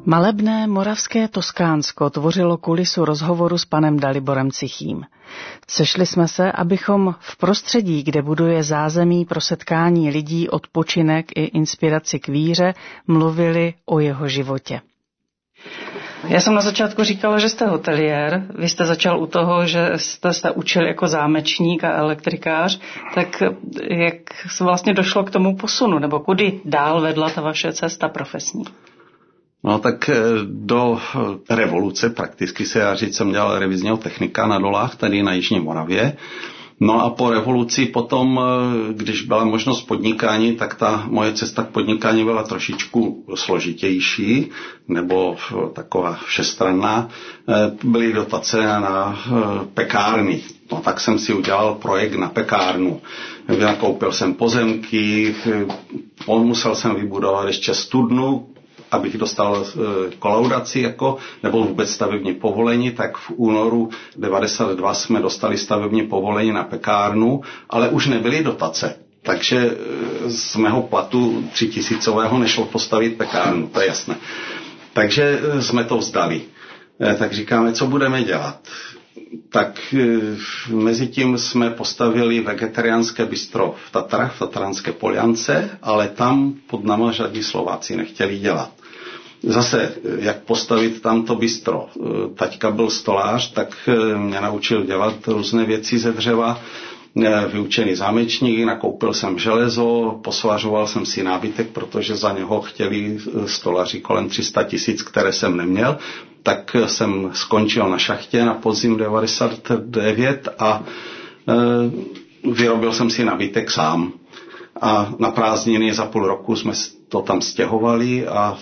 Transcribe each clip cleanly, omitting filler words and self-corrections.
Malebné moravské Toskánsko tvořilo kulisu rozhovoru s panem Daliborem Cichým. Sešli jsme se, abychom v prostředí, kde buduje zázemí pro setkání lidí, odpočinek i inspiraci k víře, mluvili o jeho životě. Já jsem na začátku říkala, že jste hoteliér. Vy jste začal u toho, že jste se učil jako zámečník a elektrikář. Tak jak se vlastně došlo k tomu posunu? Nebo kudy dál vedla ta vaše cesta profesní? No tak do revoluce prakticky se já říct, jsem dělal revizního technika na dolách tady na Jižní Moravě. No a po revoluci potom, když byla možnost podnikání, tak ta moje cesta k podnikání byla trošičku složitější, nebo taková všestranná. Byly dotace na pekárny. No tak jsem si udělal projekt na pekárnu. Koupil jsem pozemky, musel jsem vybudovat ještě studnu, abych dostal kolaudaci nebo vůbec stavební povolení, tak v únoru 92 jsme dostali stavební povolení na pekárnu, ale už nebyly dotace. Takže z mého platu 3000 nešlo postavit pekárnu, to je jasné. Takže jsme to vzdali. Tak říkáme, co budeme dělat. Tak mezi tím jsme postavili vegetariánské bistro v Tatrách, v Tatranské Poliance, ale tam pod náma žádní Slováci nechtěli dělat. Zase, jak postavit tamto bistro. Taťka byl stolář, tak mě naučil dělat různé věci ze dřeva, vyučený zámečník, nakoupil jsem železo, posvařoval jsem si nábytek, protože za něho chtěli stolaři kolem 300 000, které jsem neměl. Tak jsem skončil na šachtě na podzim 99 a vyrobil jsem si nábytek sám. A na prázdniny za půl roku jsme to tam stěhovali a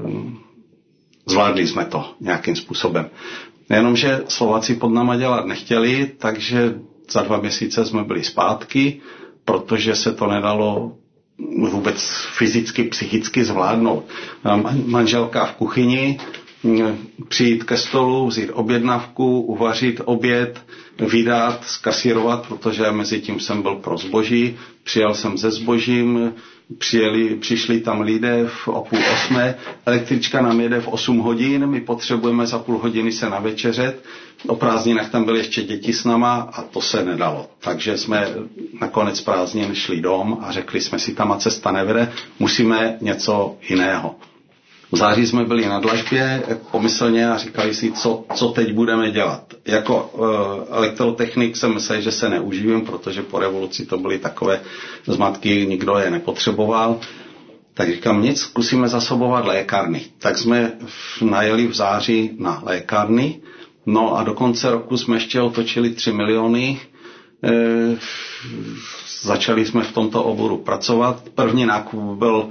zvládli jsme to nějakým způsobem. Jenomže Slováci pod náma dělat nechtěli, takže za 2 měsíce jsme byli zpátky, protože se to nedalo vůbec fyzicky, psychicky zvládnout. Manželka v kuchyni, přijít ke stolu, vzít objednávku, uvařit oběd, vydat, skasírovat, protože mezi tím jsem byl pro zboží, přijel jsem se zbožím, přišli tam lidé o 7:30, električka nám jede v 8 hodin, my potřebujeme za půl hodiny se navečeřet, o prázdninách tam byly ještě děti s náma a to se nedalo. Takže jsme nakonec prázdnin šli dom a řekli jsme si, tam cesta nevede, musíme něco jiného. V září jsme byli na dlažbě pomyslně a říkali si, co teď budeme dělat. Jako elektrotechnik jsem myslel, že se neuživím, protože po revoluci to byly takové zmatky, nikdo je nepotřeboval. Tak říkám, nic, zkusíme zasobovat lékárny. Tak jsme najeli v září na lékárny, no a do konce roku jsme ještě otočili 3 miliony. Začali jsme v tomto oboru pracovat. První nákup byl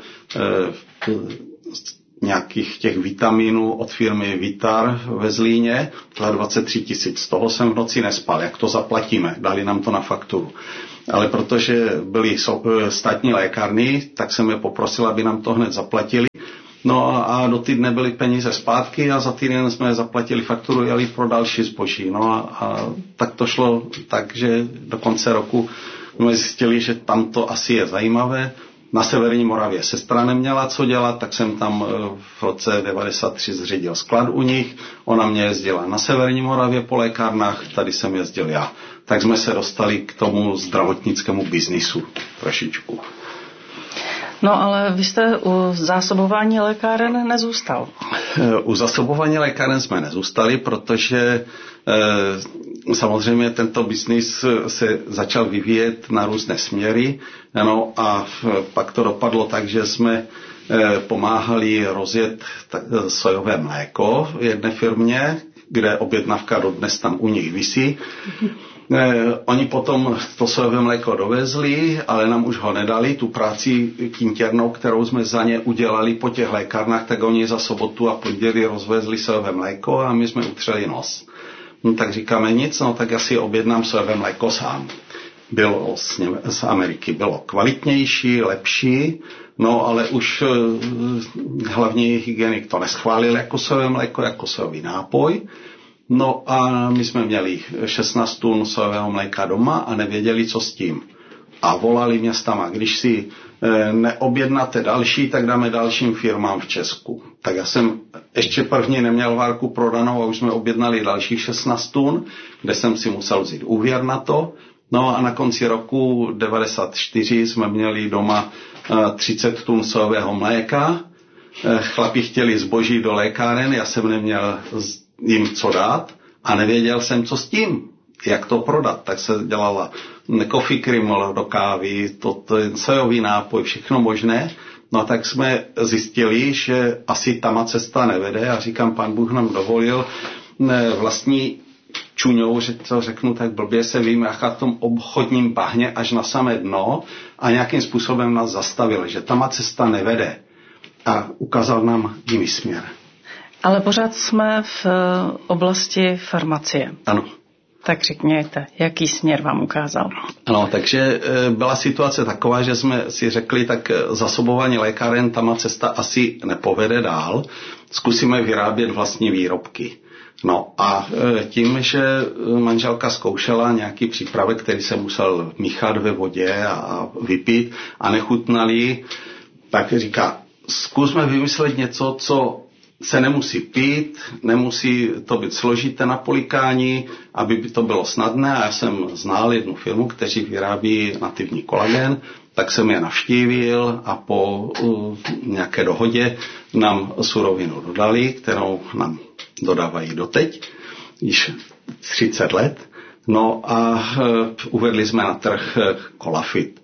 nějakých těch vitaminů od firmy Vitar ve Zlíně za 23 000. Z toho jsem v noci nespal. Jak to zaplatíme? Dali nám to na fakturu. Ale protože byly státní lékárny, tak jsem je poprosil, aby nám to hned zaplatili. No a do týdne byly peníze zpátky a za týden jsme zaplatili fakturu, jeli pro další zboží. No a tak to šlo tak, že do konce roku jsme zjistili, že tam to asi je zajímavé. Na severní Moravě sestra neměla co dělat, tak jsem tam v roce 93 zřídil sklad u nich. Ona mě jezdila na severní Moravě po lékárnách, tady jsem jezdil já. Tak jsme se dostali k tomu zdravotnickému biznisu trošičku. No ale vy jste u zásobování lékáren nezůstal. U zásobování lékáren jsme nezůstali, protože samozřejmě tento biznis se začal vyvíjet na různé směry. No a pak to dopadlo tak, že jsme pomáhali rozjet sojové mléko v jedné firmě, kde objednávka dodnes tam u nich visí. Oni potom to sojové mléko dovezli, ale nám už ho nedali. Tu práci kintěrnou, kterou jsme za ně udělali po těch lékárnách, tak oni za sobotu a pondělí rozvezli sojové mléko a my jsme utřeli nos. No, tak říkáme nic, no tak já si objednám sojové mléko sám. Bylo z Ameriky, bylo kvalitnější, lepší, no ale už hlavní hygienik to neschválil jako sojové mléko, jako sojový nápoj. No a my jsme měli 16 tun sojového mléka doma a nevěděli, co s tím. a volali městama, když si neobjednáte další, tak dáme dalším firmám v Česku. Tak já jsem ještě první neměl várku prodanou a už jsme objednali dalších 16 tun, kde jsem si musel vzít úvěr na to. No a na konci roku 94 jsme měli doma 30 tun sojového mléka. Chlapi chtěli zboží do lékáren, já jsem neměl jim co dát a nevěděl jsem, co s tím, jak to prodat. Tak se dělala coffee cream do kávy, sojový nápoj, všechno možné. No a tak jsme zjistili, že asi tama cesta nevede a říkám, Pán Bůh nám dovolil vlastní čuňou, že to řeknu tak blbě, se vymáchat v tom obchodním bahně až na samé dno a nějakým způsobem nás zastavil, že tama cesta nevede a ukázal nám jiný směr. Ale pořád jsme v oblasti farmacie. Ano. Tak řekněte, jaký směr vám ukázal? Ano, takže byla situace taková, že jsme si řekli, tak zasobování lékáren, tama cesta asi nepovede dál, zkusíme vyrábět vlastní výrobky. No a tím, že manželka zkoušela nějaký přípravek, který se musel míchat ve vodě a vypít a nechutnali, tak říká, zkusme vymyslet něco, co se nemusí pít, nemusí to být složité na polikání, aby by to bylo snadné. A já jsem znal jednu firmu, kteří vyrábí nativní kolagen, tak jsem je navštívil a po nějaké dohodě nám surovinu dodali, kterou nám dodávají doteď, již 30 let. No a uvedli jsme na trh Colafit.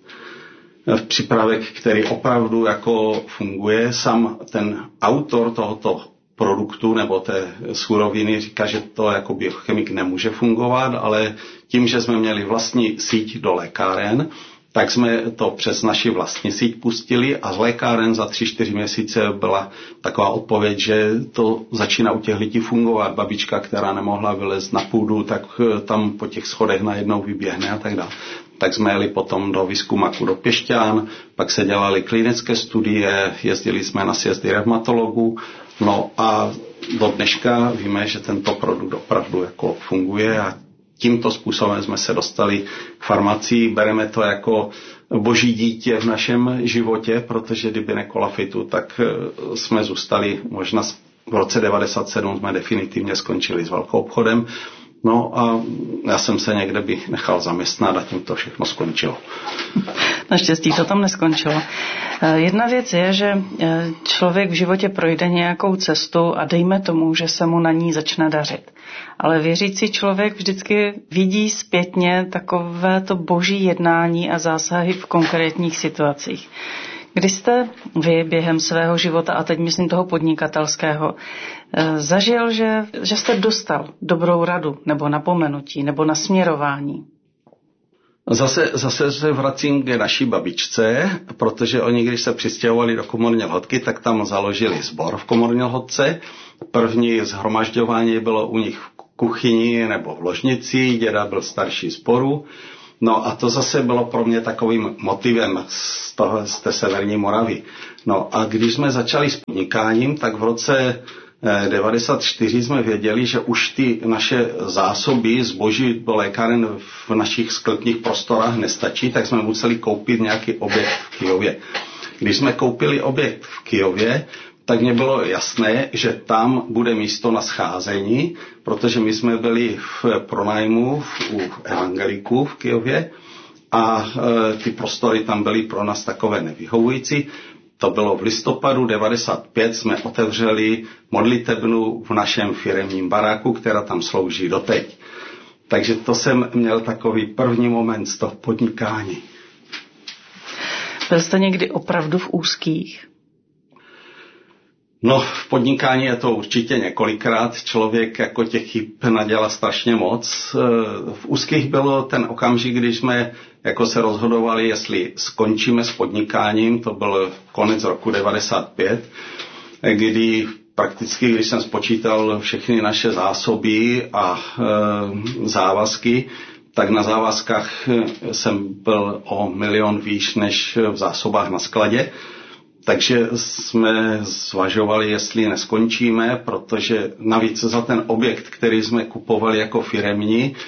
Přípravek, který opravdu jako funguje. Sám ten autor tohoto produktu nebo té suroviny říká, že to jako biochemik nemůže fungovat, ale tím, že jsme měli vlastní síť do lékáren, tak jsme to přes naši vlastní síť pustili a z lékáren za 3-4 měsíce byla taková odpověď, že to začíná u těch lidí fungovat. Babička, která nemohla vylézt na půdu, tak tam po těch schodech najednou vyběhne a tak dále. Tak jsme jeli potom do výzkumaku do Pěšťan, pak se dělaly klinické studie, jezdili jsme na sjezdy revmatologů, no a do dneška víme, že tento produkt opravdu jako funguje a tímto způsobem jsme se dostali k farmacii. Bereme to jako boží dítě v našem životě, protože kdyby ne Colafitu, tak jsme zůstali možná v roce 97 jsme definitivně skončili s velkou obchodem. No a já jsem se někde bych nechal zaměstnat a tím to všechno skončilo. Naštěstí to tam neskončilo. Jedna věc je, že člověk v životě projde nějakou cestu a dejme tomu, že se mu na ní začne dařit. Ale věřící člověk vždycky vidí zpětně takové to boží jednání a zásahy v konkrétních situacích. Kdy jste vy během svého života, a teď myslím toho podnikatelského, zažil, že jste dostal dobrou radu, nebo napomenutí, nebo nasměrování? Zase se vracím k naší babičce, protože oni, když se přistěhovali do Komorní Lhotky, tak tam založili sbor v Komorní Lhotce. První shromažďování bylo u nich v kuchyni nebo v ložnici, děda byl starší sboru. No a to zase bylo pro mě takovým motivem z té severní Moravy. No a když jsme začali s podnikáním, tak v roce 94 jsme věděli, že už ty naše zásoby zboží do lékáren v našich sklepních prostorách nestačí, tak jsme museli koupit nějaký objekt v Kyjově. Když jsme koupili objekt v Kyjově, tak mě bylo jasné, že tam bude místo na scházení, protože my jsme byli v pronájmu u Evangeliků v Kyjově a ty prostory tam byly pro nás takové nevyhovující. To bylo v listopadu 95, jsme otevřeli modlitebnu v našem firemním baráku, která tam slouží doteď. Takže to jsem měl takový první moment z toho podnikání. Byl jste někdy opravdu v úzkých? No, v podnikání je to určitě několikrát. Člověk jako těch chyb nadělá strašně moc. V úzkých bylo ten okamžik, když jsme jako se rozhodovali, jestli skončíme s podnikáním, to byl konec roku 95, kdy prakticky, když jsem spočítal všechny naše zásoby a závazky, tak na závazkách jsem byl o 1 milion výš než v zásobách na skladě. Takže jsme zvažovali, jestli neskončíme, protože navíc za ten objekt, který jsme kupovali jako firemní,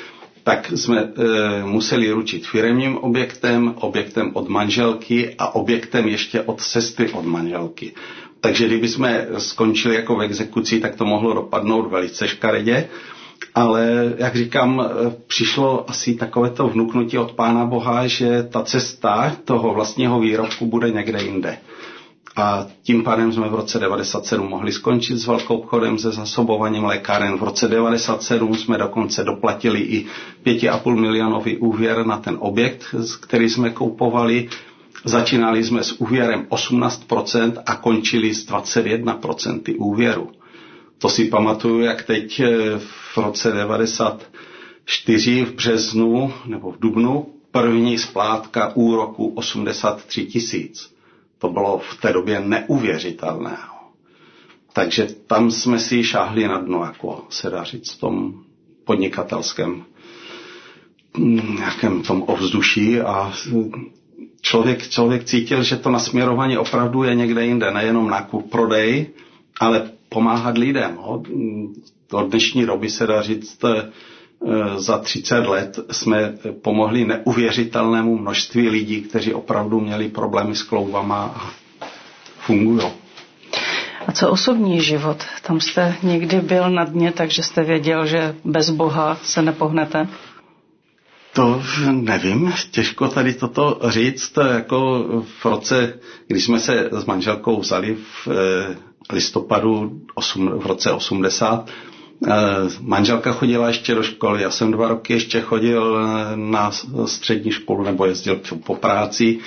tak jsme museli ručit firemním objektem, objektem od manželky a objektem ještě od sestry od manželky. Takže kdyby jsme skončili jako v exekuci, tak to mohlo dopadnout velice škaredě. Ale, jak říkám, přišlo asi takovéto vnuknutí od Pána Boha, že ta cesta toho vlastního výrobku bude někde jinde. A tím pádem jsme v roce 97 mohli skončit s velkou obchodem se zasobováním lékáren. V roce 97 jsme dokonce doplatili i 5,5 milionový úvěr na ten objekt, který jsme koupovali. Začínali jsme s úvěrem 18% a končili s 21% úvěru. To si pamatuju, jak teď v roce 94 v březnu nebo v dubnu první splátka úroku 83 000. To bylo v té době neuvěřitelné. Takže tam jsme si šáhli na dno, jako se dá říct, v tom podnikatelském nějakém tom ovzduší a člověk cítil, že to nasměrování opravdu je někde jinde, nejenom nákup, prodej, ale pomáhat lidem. Do dnešní doby se dá říct, za 30 let jsme pomohli neuvěřitelnému množství lidí, kteří opravdu měli problémy s kloubama a fungují. A co osobní život? Tam jste někdy byl na dně, takže jste věděl, že bez Boha se nepohnete? To nevím, těžko tady toto říct. Jako v roce, když jsme se s manželkou vzali v listopadu v roce 80, manželka chodila ještě do školy, já jsem 2 roky ještě chodil na střední školu nebo jezdil po práci.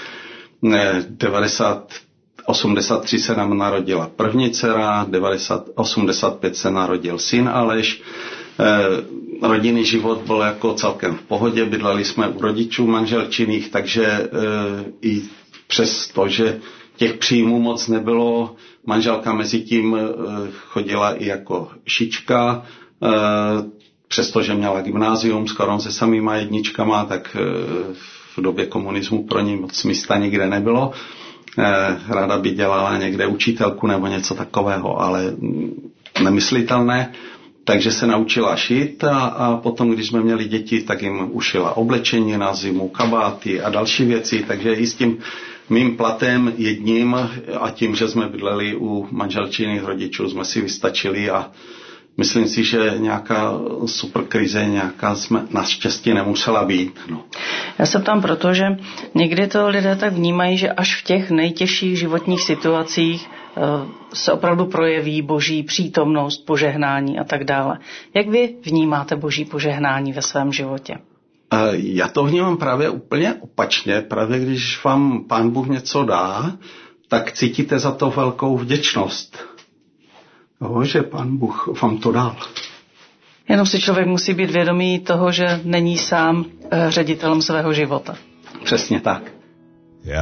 83 se nám narodila první dcera, 85 se narodil syn Aleš. Rodinný život byl jako celkem v pohodě, bydleli jsme u rodičů manželčiných, takže i přes to, že těch příjmů moc nebylo, manželka mezi tím chodila i jako šička, přestože měla gymnázium skoro se samýma jedničkama, tak v době komunismu pro ní moc místa nikde nebylo. Ráda by dělala někde učitelku nebo něco takového, ale nemyslitelné. Takže se naučila šít a potom, když jsme měli děti, tak jim ušila oblečení na zimu, kabáty a další věci. Takže i s tím mým platem jedním a tím, že jsme bydleli u manželčiných rodičů, jsme si vystačili a myslím si, že nějaká super krize, nějaká jsme naštěstí nemusela být. No. Já se ptám proto, že někdy to lidé tak vnímají, že až v těch nejtěžších životních situacích se opravdu projeví Boží přítomnost, požehnání a tak dále. Jak vy vnímáte Boží požehnání ve svém životě? Já to vnímám právě úplně opačně. Právě když vám Pán Bůh něco dá, tak cítíte za to velkou vděčnost. Že Pán Bůh vám to dal. Jenom si člověk musí být vědomý toho, že není sám ředitelem svého života. Přesně tak.